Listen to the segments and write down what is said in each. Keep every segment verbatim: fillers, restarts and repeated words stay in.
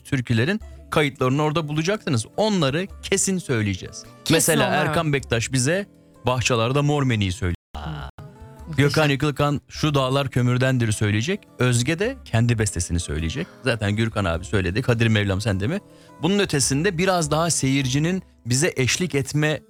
türkülerin kayıtlarını orada bulacaksınız. Onları kesin söyleyeceğiz. Kesin Mesela onlar. Erkan Bektaş bize Bahçalarda Mormeni'yi söylüyor. Gökhan Yıkılkan Şu Dağlar Kömürdendir'i söyleyecek. Özge de kendi bestesini söyleyecek. Zaten Gürkan abi söyledi. Kadir Mevlam Sen de mi? Bunun ötesinde biraz daha seyircinin bize eşlik etme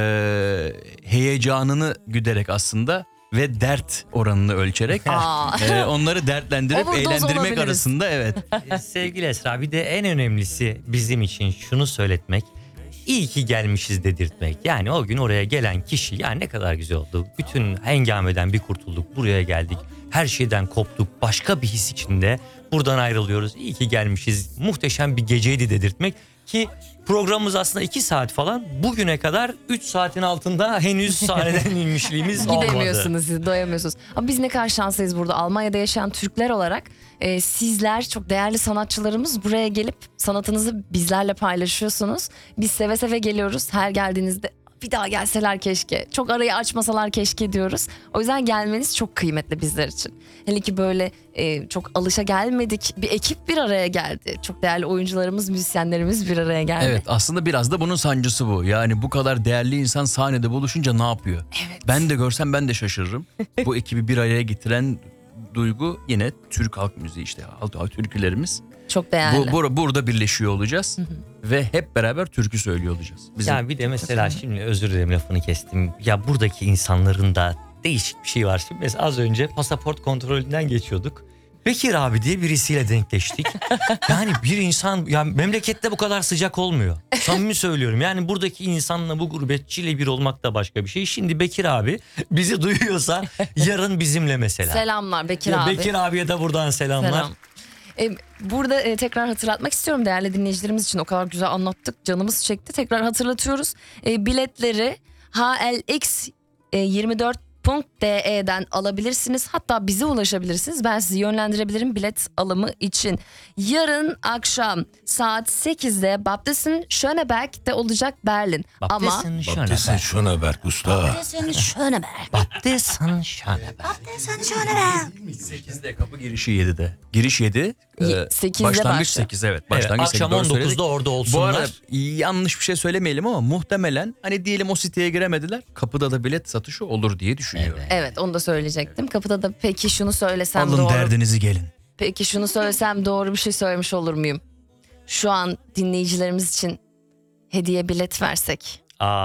e, heyecanını güderek aslında ve dert oranını ölçerek e, onları dertlendirip Overdose eğlendirmek olabiliriz. arasında evet. Sevgili Esra, bir de en önemlisi bizim için şunu söyletmek. İyi ki gelmişiz dedirtmek. Yani o gün oraya gelen kişi, ya ne kadar güzel oldu. Bütün hengameden bir kurtulduk. Buraya geldik. Her şeyden koptuk. Başka bir his içinde buradan ayrılıyoruz. İyi ki gelmişiz. Muhteşem bir geceydi dedirtmek. Ki programımız aslında iki saat falan. Bugüne kadar üç saatin altında henüz sahneden inmişliğimiz olmadı. Gidemiyorsunuz siz, doyamıyorsunuz. Ama biz ne kadar şanslıyız burada. Almanya'da yaşayan Türkler olarak e, sizler çok değerli sanatçılarımız buraya gelip sanatınızı bizlerle paylaşıyorsunuz. Biz seve seve geliyoruz. Her geldiğinizde bir daha gelseler keşke, çok arayı açmasalar keşke diyoruz. O yüzden gelmeniz çok kıymetli bizler için. Hele ki böyle e, çok alışa gelmedik bir ekip bir araya geldi. Çok değerli oyuncularımız, müzisyenlerimiz bir araya geldi. Evet, aslında biraz da bunun sancısı bu. Yani bu kadar değerli insan sahnede buluşunca ne yapıyor? Evet. Ben de görsem ben de şaşırırım. Bu ekibi bir araya getiren duygu yine Türk halk müziği, işte halk türkülerimiz. Çok değerli. Bu, bu burada birleşiyor olacağız ve hep beraber türkü söylüyor olacağız. Bizim... Ya bir de mesela şimdi özür dilerim lafını kestim. Ya buradaki insanların da değişik bir şey var. Şimdi mesela az önce pasaport kontrolünden geçiyorduk. Bekir abi diye birisiyle denkleştik. Yani bir insan, ya memlekette bu kadar sıcak olmuyor. Samimi söylüyorum. Yani buradaki insanla, bu gurbetçiyle bir olmak da başka bir şey. Şimdi Bekir abi bizi duyuyorsa yarın bizimle mesela. Selamlar Bekir Ya abi. Bekir abiye de buradan selamlar. Selam. E, burada e, tekrar hatırlatmak istiyorum değerli dinleyicilerimiz için, o kadar güzel anlattık, canımız çekti. Tekrar hatırlatıyoruz. E, biletleri H L X yirmi dört nokta D E'den alabilirsiniz. Hatta bize ulaşabilirsiniz. Ben sizi yönlendirebilirim bilet alımı için. Yarın akşam saat sekizde Baptisten Schöneberg'de olacak Berlin. Ama Baptisten Baptisten Schöneberg usta. Baptisten Schöneberg. Baptisten Schöneberg. Baptisten Schöneberg. sekizde kapı girişi yedide. Giriş yedi. Y- sekizde başlangıç başlıyor. sekiz, evet. Evet, Başlangıç akşam sekiz, doğru on dokuzda söyledik. orada Bu olsunlar. arada yanlış bir şey söylemeyelim ama muhtemelen hani diyelim o siteye giremediler. Kapıda da bilet satışı olur diye düşünüyorum. Evet. Evet, onu da söyleyecektim. Kapıda da peki şunu söylesem Alın doğru. derdinizi gelin. Peki şunu söylesem doğru bir şey söylemiş olur muyum? Şu an dinleyicilerimiz için hediye bilet versek.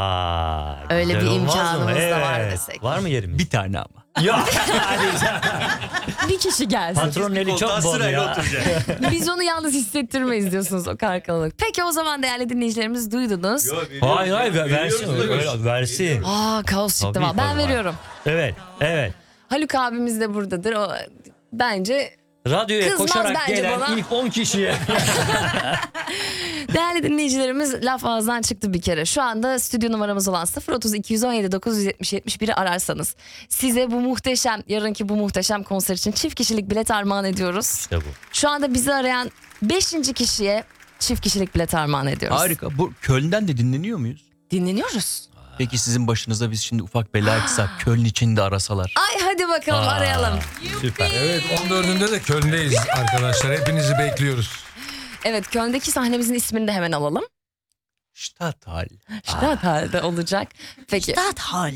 Aa, Öyle güzel bir olmaz mı? imkanımız da var Evet. desek. Var mı yerimiz? Bir tane ama. Yok. Bir kişi gelsin. Patron eli çok bol ya. Biz onu yalnız hissettirmeyiz diyorsunuz, o kadar kalabalık. Peki o zaman değerli dinleyicilerimiz duydunuz. Hayır hayır ver- versin. Öyle- Versin. Aa, kaos çıktı. Tabii, ama. Ben tabii. veriyorum. Evet evet. Haluk abimiz de buradadır. O bence Radyoya Kızmaz koşarak bence gelen bana. ilk on kişiye. değerli dinleyicilerimiz, laf ağızdan çıktı bir kere. Şu anda stüdyo numaramız olan sıfır otuz iki yüz on yedi dokuz yüz yetmiş yetmiş biri ararsanız size bu muhteşem, yarınki bu muhteşem konser için çift kişilik bilet armağan ediyoruz. İşte bu. Şu anda bizi arayan beşinci kişiye çift kişilik bilet armağan ediyoruz. Harika. Bu Köln'den de dinleniyor muyuz? Dinleniyoruz. Peki sizin başınıza biz şimdi ufak bela açsak, Köln için de arasalar. Ay hadi bakalım, Aa, arayalım. Süper. Evet, on dördünde de Köln'deyiz arkadaşlar. Hepinizi bekliyoruz. Evet, Köln'deki sahnemizin ismini de hemen alalım. Stadthal. Stadthal'de olacak. Peki. Stadthal.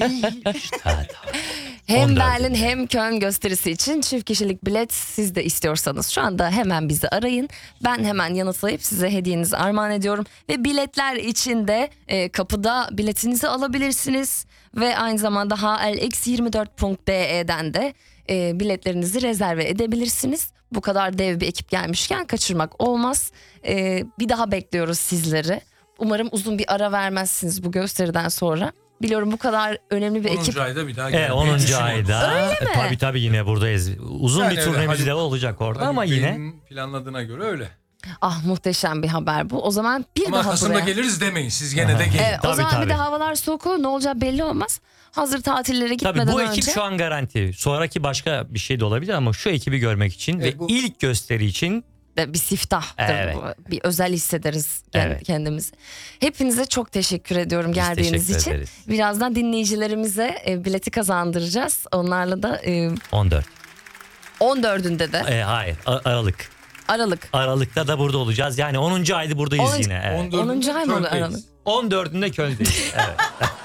Hem on dördünde. Berlin hem Köln gösterisi için çift kişilik bilet siz de istiyorsanız şu anda hemen bizi arayın. Ben hemen yanıtlayıp size hediyenizi armağan ediyorum. Ve biletler için de e, kapıda biletinizi alabilirsiniz. Ve aynı zamanda H L X yirmi dört nokta D E'den de e, biletlerinizi rezerve edebilirsiniz. Bu kadar dev bir ekip gelmişken kaçırmak olmaz. E, bir daha bekliyoruz sizleri. Umarım uzun bir ara vermezsiniz bu gösteriden sonra. Biliyorum bu kadar önemli bir ekip. onuncu ayda bir daha E, gelmeyi onuncu düşünüyoruz. ayda. Öyle mi? E, tabii tabii yine buradayız. Uzun Yani bir öyle, turnemiz de Haluk- olacak orada Haluk ama yine. Bey'in planladığına göre öyle. Ah, muhteşem bir haber bu. O zaman bir Ama daha Kasım'da buraya. geliriz demeyin. Siz gene de gelin. Evet, o Tabii, zaman bir tabii. de havalar soğuk olur, ne olacağı belli olmaz. Hazır tatillere gitmeden Tabii bu önce. ekip şu an garanti. Sonraki başka bir şey de olabilir ama şu ekibi görmek için Evet, ve bu- ilk gösteri için Ve bir siftahdır Evet. bu. Bir özel hissederiz kend- Evet. kendimizi. Hepinize çok teşekkür ediyorum Biz geldiğiniz teşekkür için. ederiz. Birazdan dinleyicilerimize e, bileti kazandıracağız. Onlarla da e, on dört. on dördünde de E, hayır A- Aralık. Aralık. Aralık'ta da burada olacağız. Yani onuncu ayda buradayız On- yine. Evet. onuncu ay mı oluyor Köln'deyiz. Aralık? on dördünde Köln'deyiz. Evet.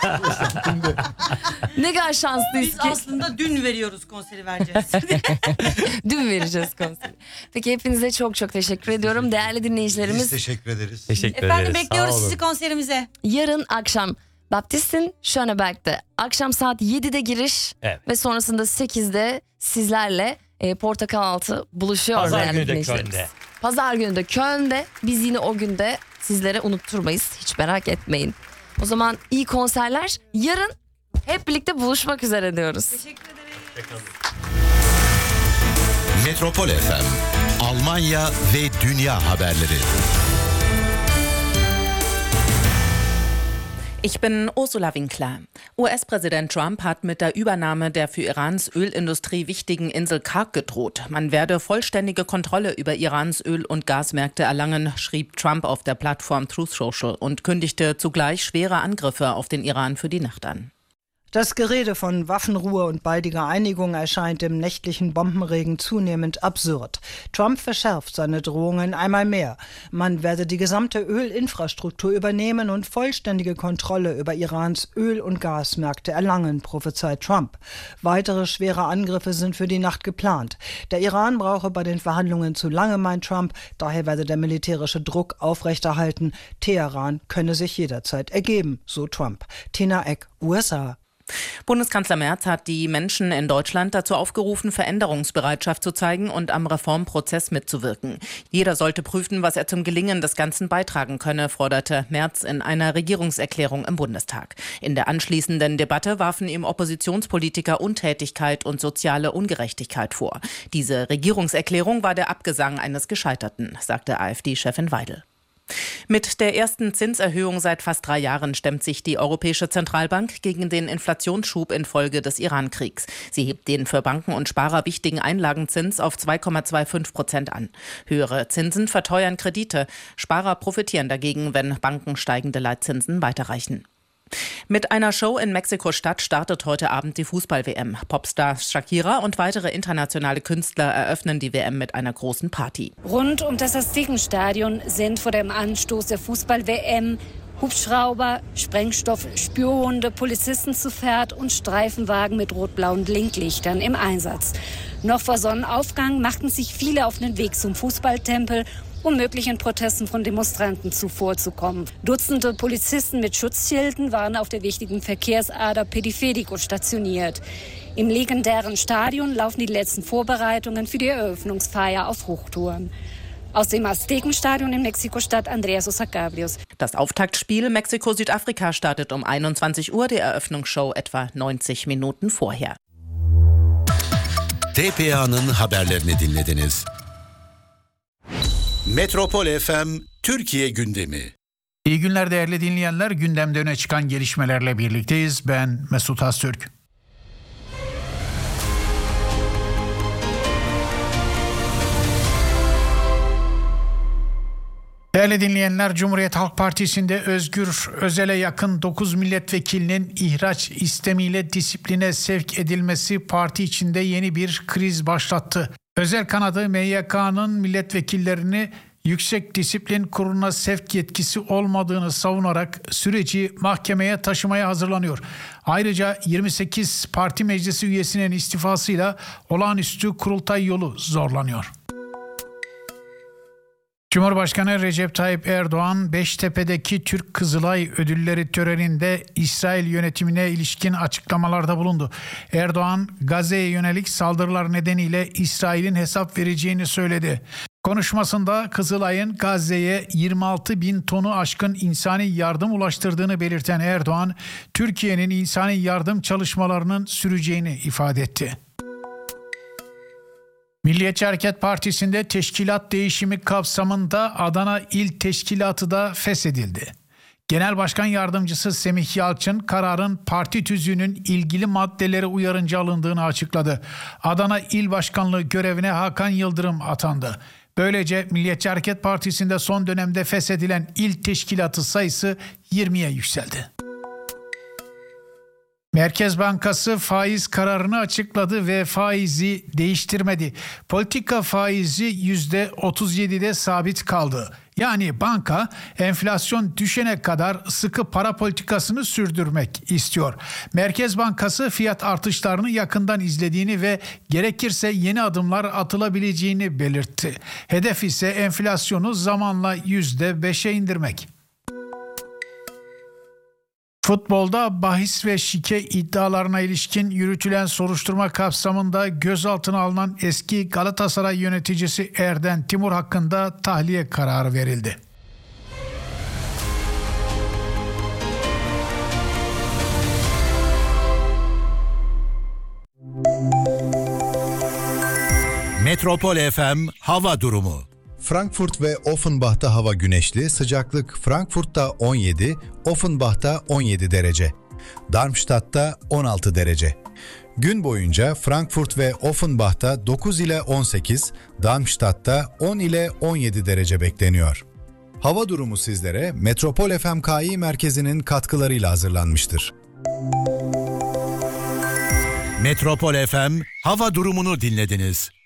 Ne kadar şanslıyız Biz ki. aslında dün veriyoruz konseri vereceğiz. Dün vereceğiz konseri. Peki hepinize çok çok teşekkür ediyorum. Değerli Biz dinleyicilerimiz, teşekkür ederiz. Teşekkür Efendim ederiz. bekliyoruz Sağ olun. sizi konserimize. yarın akşam Baptist'in Schöneberg'de akşam saat yedide giriş Evet. ve sonrasında sekizde sizlerle e, Portakal Altı buluşuyor. Pazar değerli günü de dinleyicilerimiz. Köln'de. Pazar günü de Köln'de. Biz yine o günde sizlere unutturmayız. Hiç merak etmeyin. O zaman iyi konserler. Yarın hep birlikte buluşmak üzere diyoruz. Teşekkür ederim. Metropol F M, Almanya ve dünya haberleri. Ich bin Ursula Winkler. U S-Präsident Trump hat mit der Übernahme der für Irans Ölindustrie wichtigen Insel Karg gedroht. Man werde vollständige Kontrolle über Irans Öl- und Gasmärkte erlangen, schrieb Trump auf der Plattform Truth Social und kündigte zugleich schwere Angriffe auf den Iran für die Nacht an. Das Gerede von Waffenruhe und baldiger Einigung erscheint im nächtlichen Bombenregen zunehmend absurd. Trump verschärft seine Drohungen einmal mehr. Man werde die gesamte Ölinfrastruktur übernehmen und vollständige Kontrolle über Irans Öl- und Gasmärkte erlangen, prophezeit Trump. Weitere schwere Angriffe sind für die Nacht geplant. Der Iran brauche bei den Verhandlungen zu lange, meint Trump. Daher werde der militärische Druck aufrechterhalten. Teheran könne sich jederzeit ergeben, so Trump. Tina Eck, U S A. Bundeskanzler Merz hat die Menschen in Deutschland dazu aufgerufen, Veränderungsbereitschaft zu zeigen und am Reformprozess mitzuwirken. Jeder sollte prüfen, was er zum Gelingen des Ganzen beitragen könne, forderte Merz in einer Regierungserklärung im Bundestag. In der anschließenden Debatte warfen ihm Oppositionspolitiker Untätigkeit und soziale Ungerechtigkeit vor. Diese Regierungserklärung war der Abgesang eines Gescheiterten, sagte AfD-Chefin Weidel. Mit der ersten Zinserhöhung seit fast drei Jahren stemmt sich die Europäische Zentralbank gegen den Inflationsschub infolge des Iran-Kriegs. Sie hebt den für Banken und Sparer wichtigen Einlagenzins auf zwei Komma fünfundzwanzig Prozent an. Höhere Zinsen verteuern Kredite. Sparer profitieren dagegen, wenn Banken steigende Leitzinsen weiterreichen. Mit einer Show in Mexiko-Stadt startet heute Abend die Fußball-W M. Popstar Shakira und weitere internationale Künstler eröffnen die W M mit einer großen Party. Rund um das Aztekenstadion sind vor dem Anstoß der Fußball-W M Hubschrauber, Sprengstoff, Spürhunde, Polizisten zu Pferd und Streifenwagen mit rot-blauen Blinklichtern im Einsatz. Noch vor Sonnenaufgang machten sich viele auf den Weg zum Fußballtempel, um möglichen Protesten von Demonstranten zuvorzukommen. Dutzende Polizisten mit Schutzschilden waren auf der wichtigen Verkehrsader Periférico stationiert. Im legendären Stadion laufen die letzten Vorbereitungen für die Eröffnungsfeier auf Hochtouren. Aus dem Aztekenstadion in Mexiko-Stadt Andreas Osakabrios. Das Auftaktspiel Mexiko-Südafrika startet um einundzwanzig Uhr, die Eröffnungsshow etwa neunzig Minuten vorher. T P A'nın haberlerini dinlediniz. Metropol F M Türkiye gündemi. İyi günler değerli dinleyenler. Gündemde öne çıkan gelişmelerle birlikteyiz. Ben Mesut Öztürk. Değerli dinleyenler, Cumhuriyet Halk Partisi'nde Özgür Özel'e yakın dokuz milletvekilinin ihraç istemiyle disipline sevk edilmesi parti içinde yeni bir kriz başlattı. Özel kanadı M Y K'nın milletvekillerini Yüksek Disiplin Kurulu'na sevk yetkisi olmadığını savunarak süreci mahkemeye taşımaya hazırlanıyor. Ayrıca yirmi sekiz parti meclisi üyesinin istifasıyla olağanüstü kurultay yolu zorlanıyor. Cumhurbaşkanı Recep Tayyip Erdoğan, Beştepe'deki Türk Kızılay Ödülleri töreninde İsrail yönetimine ilişkin açıklamalarda bulundu. Erdoğan, Gazze'ye yönelik saldırılar nedeniyle İsrail'in hesap vereceğini söyledi. Konuşmasında Kızılay'ın Gazze'ye yirmi altı bin tonu aşkın insani yardım ulaştırdığını belirten Erdoğan, Türkiye'nin insani yardım çalışmalarının süreceğini ifade etti. Milliyetçi Hareket Partisi'nde teşkilat değişimi kapsamında Adana İl Teşkilatı da feshedildi. Genel Başkan Yardımcısı Semih Yalçın, kararın parti tüzüğünün ilgili maddelere uyarınca alındığını açıkladı. Adana İl Başkanlığı görevine Hakan Yıldırım atandı. Böylece Milliyetçi Hareket Partisi'nde son dönemde feshedilen il teşkilatı sayısı yirmiye yükseldi. Merkez Bankası faiz kararını açıkladı ve faizi değiştirmedi. Politika faizi yüzde otuz yedide sabit kaldı. Yani banka enflasyon düşene kadar sıkı para politikasını sürdürmek istiyor. Merkez Bankası fiyat artışlarını yakından izlediğini ve gerekirse yeni adımlar atılabileceğini belirtti. Hedef ise enflasyonu zamanla yüzde beşe indirmek. Futbolda bahis ve şike iddialarına ilişkin yürütülen soruşturma kapsamında gözaltına alınan eski Galatasaray yöneticisi Erden Timur hakkında tahliye kararı verildi. Metropol F M hava durumu. Frankfurt ve Offenbach'ta hava güneşli, sıcaklık Frankfurt'ta on yedi, Offenbach'ta on yedi derece. Darmstadt'ta on altı derece. Gün boyunca Frankfurt ve Offenbach'ta dokuz ile on sekiz, Darmstadt'ta on ile on yedi derece bekleniyor. Hava durumu sizlere Metropol F M K İ merkezinin katkılarıyla hazırlanmıştır. Metropol F M hava durumunu dinlediniz.